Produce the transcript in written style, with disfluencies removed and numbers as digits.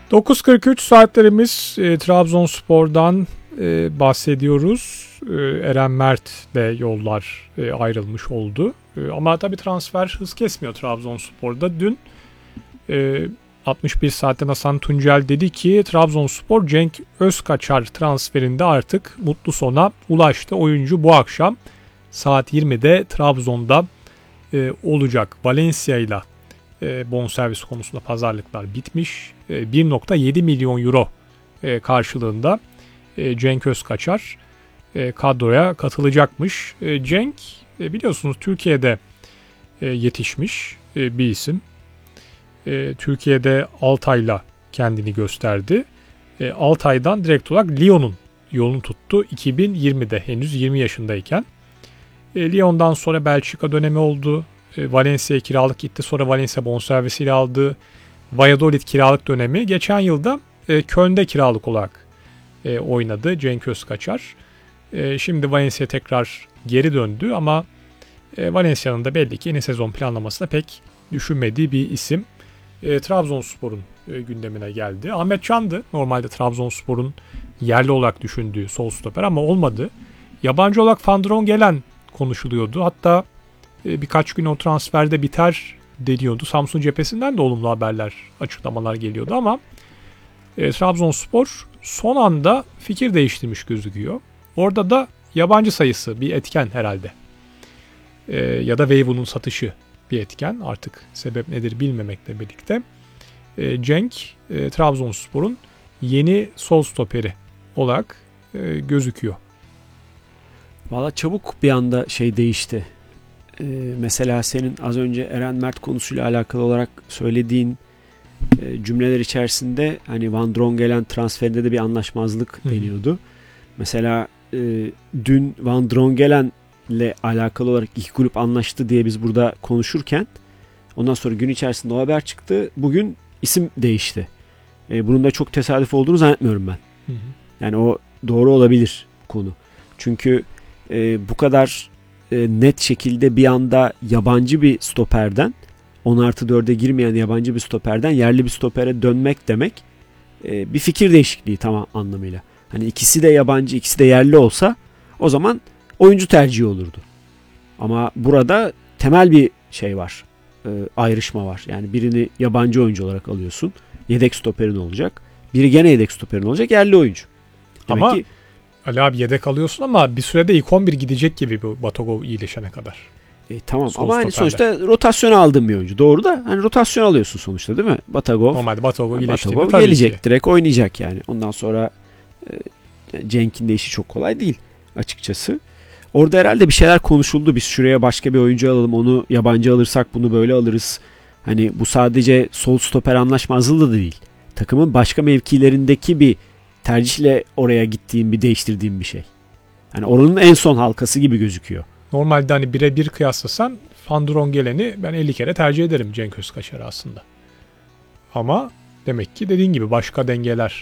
9.43 saatlerimiz Trabzonspor'dan bahsediyoruz. Eren Mert de yollar ayrılmış oldu. Ama tabii transfer hız kesmiyor Trabzonspor'da. Dün 61 saatten Hasan Tuncel dedi ki Trabzonspor Cenk Özkaçar transferinde artık mutlu sona ulaştı. Oyuncu bu akşam saat 20'de Trabzon'da olacak. Valencia ile bonservis konusunda pazarlıklar bitmiş. 1.7 milyon euro karşılığında Cenk Özkaçar kadroya katılacakmış. Cenk biliyorsunuz Türkiye'de yetişmiş bir isim. Türkiye'de Altay'la kendini gösterdi. Altay'dan direkt olarak Lyon'un yolunu tuttu 2020'de henüz 20 yaşındayken. Lyon'dan sonra Belçika dönemi oldu. Valencia'ya kiralık gitti. Sonra Valencia bonservisiyle aldı. Valladolid kiralık dönemi. Geçen yılda Köln'de kiralık olarak oynadı Cenk Özkaçar. Şimdi Valencia tekrar geri döndü ama Valencia'nın da belli ki yeni sezon planlamasında pek düşünmediği bir isim. Trabzonspor'un gündemine geldi. Ahmet Can'dı normalde Trabzonspor'un yerli olarak düşündüğü sol stoper ama olmadı. Yabancı olarak Van Drongelen konuşuluyordu. Hatta birkaç gün o transferde biter deniyordu. Samsun cephesinden de olumlu haberler, açıklamalar geliyordu ama Trabzonspor son anda fikir değiştirmiş gözüküyor. Orada da yabancı sayısı bir etken herhalde. Ya da Veyvun'un satışı bir etken. Artık sebep nedir bilmemekle birlikte. Cenk Trabzonspor'un yeni sol stoperi olarak gözüküyor. Valla çabuk bir anda değişti. Mesela senin az önce Eren Mert konusuyla alakalı olarak söylediğin cümleler içerisinde hani Van Drongelen transferinde de bir anlaşmazlık deniyordu. Mesela dün Van Drongelen'le alakalı olarak iki kulüp anlaştı diye biz burada konuşurken ondan sonra gün içerisinde o haber çıktı. Bugün isim değişti. Bunun da çok tesadüf olduğunu zannetmiyorum ben. Yani o doğru olabilir konu. Çünkü bu kadar net şekilde bir anda yabancı bir stoperden 10+4'e girmeyen yabancı bir stoperden yerli bir stopere dönmek demek bir fikir değişikliği tam anlamıyla. Hani ikisi de yabancı, ikisi de yerli olsa o zaman oyuncu tercihi olurdu. Ama burada temel bir var. Ayrışma var. Yani birini yabancı oyuncu olarak alıyorsun. Yedek stoperin olacak. Biri gene yedek stoperin olacak. Yerli oyuncu. Demek ama ki Ali abi yedek alıyorsun ama bir sürede ilk 11 gidecek gibi bu Batagov iyileşene kadar. Tamam ama hani sonuçta rotasyona aldığın bir oyuncu. Doğru da hani rotasyon alıyorsun sonuçta değil mi? Batagov. Normalde Batagov iyileştiğinde Batagov gelecek. Direkt oynayacak yani. Ondan sonra Cenk'in de işi çok kolay değil açıkçası. Orada herhalde bir şeyler konuşuldu. Biz şuraya başka bir oyuncu alalım. Onu yabancı alırsak bunu böyle alırız. Hani bu sadece sol stoper anlaşmazlığı da değil. Takımın başka mevkilerindeki bir tercihle oraya gittiğim bir değiştirdiğim bir şey. Yani oranın en son halkası gibi gözüküyor. Normalde hani birebir kıyaslasan Van Drongelen'i ben 50 kere tercih ederim Cenk Özkaçar'ı aslında. Ama demek ki dediğin gibi başka dengeler